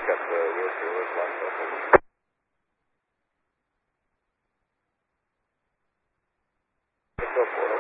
at the Wilshire was last open. Let's go for it.